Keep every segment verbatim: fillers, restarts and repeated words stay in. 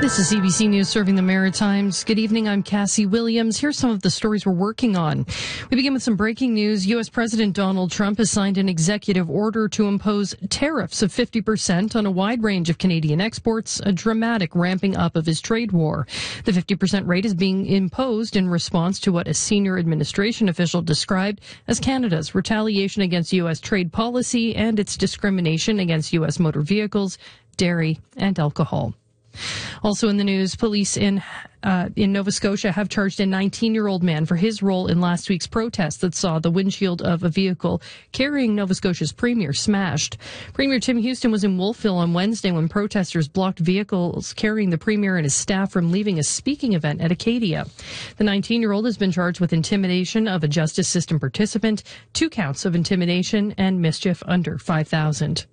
This is C B C News serving the Maritimes. Good evening, I'm Cassie Williams. Here's some of the stories we're working on. We begin with some breaking news. U S. President Donald Trump has signed an executive order to impose tariffs of fifty percent on a wide range of Canadian exports, a dramatic ramping up of his trade war. The fifty percent rate is being imposed in response to what a senior administration official described as Canada's retaliation against U S trade policy and its discrimination against U S motor vehicles, dairy, and alcohol. Also in the news, police in uh, in Nova Scotia have charged a nineteen-year-old man for his role in last week's protest that saw the windshield of a vehicle carrying Nova Scotia's premier smashed. Premier Tim Houston was in Wolfville on Wednesday when protesters blocked vehicles carrying the premier and his staff from leaving a speaking event at Acadia. The nineteen-year-old has been charged with intimidation of a justice system participant, two counts of intimidation, and mischief under five thousand dollars.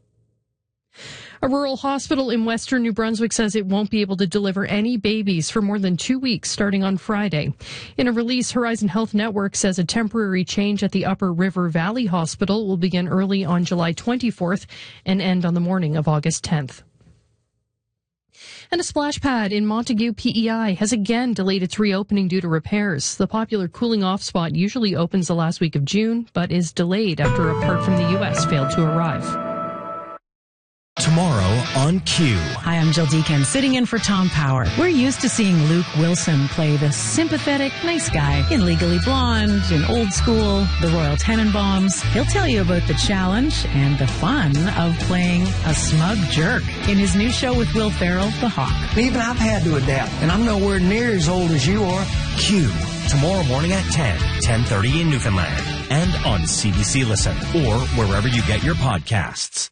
A rural hospital in western New Brunswick says it won't be able to deliver any babies for more than two weeks starting on Friday. In a release, Horizon Health Network says a temporary change at the Upper River Valley Hospital will begin early on July twenty-fourth and end on the morning of August tenth. And a splash pad in Montague P E I has again delayed its reopening due to repairs. The popular cooling off spot usually opens the last week of June, but is delayed after a part from the U S failed to arrive. Tomorrow on Q. Hi, I'm Jill Deacon, sitting in for Tom Power. We're used to seeing Luke Wilson play the sympathetic, nice guy in Legally Blonde, in Old School, The Royal Tenenbaums. He'll tell you about the challenge and the fun of playing a smug jerk in his new show with Will Ferrell, The Hawk. Even I've had to adapt, and I'm nowhere near as old as you are. Q. Tomorrow morning at ten, ten thirty in Newfoundland, and on C B C Listen, or wherever you get your podcasts.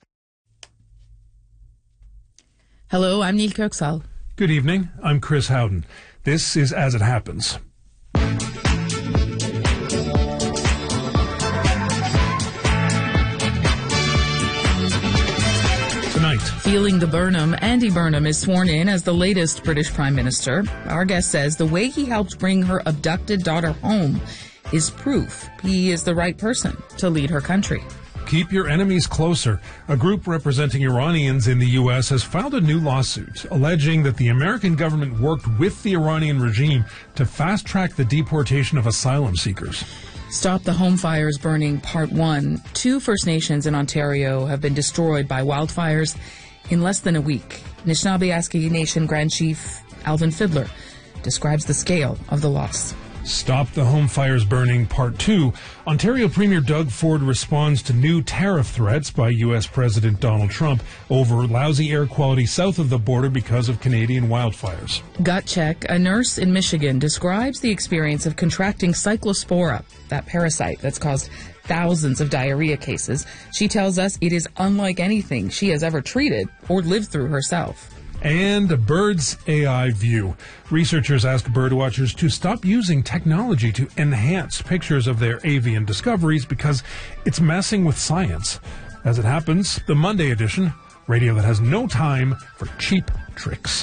Hello, I'm Neil Kirksall. Good evening, I'm Chris Howden. This is As It Happens. Tonight. Feeling the Burnham, Andy Burnham is sworn in as the latest British Prime Minister. Our guest says the way he helped bring her abducted daughter home is proof he is the right person to lead her country. Keep your enemies closer. A group representing Iranians in the U S has filed a new lawsuit alleging that the American government worked with the Iranian regime to fast-track the deportation of asylum seekers. Stop the Home Fires Burning Part one. Two First Nations in Ontario have been destroyed by wildfires in less than a week. Anishinaabe Nation Grand Chief Alvin Fiddler describes the scale of the loss. Stop the Home Fires Burning Part two. Ontario Premier Doug Ford responds to new tariff threats by U S. President Donald Trump over lousy air quality south of the border because of Canadian wildfires. Gut Check. A nurse in Michigan describes the experience of contracting cyclospora, that parasite that's caused thousands of diarrhea cases. She tells us it is unlike anything she has ever treated or lived through herself. And a bird's A I view. Researchers ask birdwatchers to stop using technology to enhance pictures of their avian discoveries because it's messing with science. As it happens, the Monday edition, radio that has no time for cheap tricks.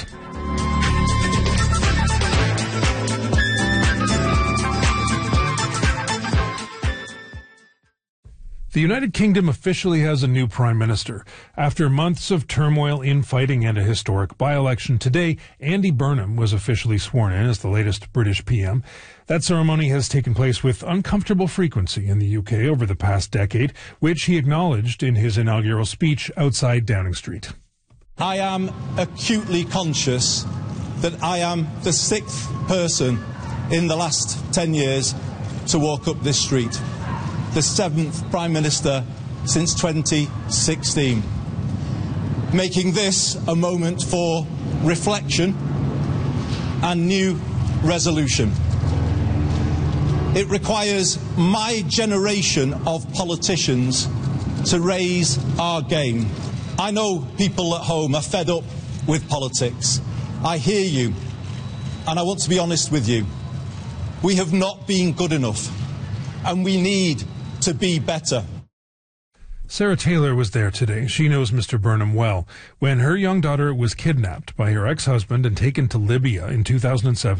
The United Kingdom officially has a new prime minister. After months of turmoil, infighting, and a historic by-election, today, Andy Burnham was officially sworn in as the latest British P M. That ceremony has taken place with uncomfortable frequency in the U K over the past decade, which he acknowledged in his inaugural speech outside Downing Street. I am acutely conscious that I am the sixth person in the last ten years to walk up this street. The seventh Prime Minister since twenty sixteen, making this a moment for reflection and new resolution. It requires my generation of politicians to raise our game. I know people at home are fed up with politics. I hear you, and I want to be honest with you. We have not been good enough, and we need to be better. Sarah Taylor was there today. She knows Mister Burnham well. When her young daughter was kidnapped by her ex-husband and taken to Libya in two thousand seven,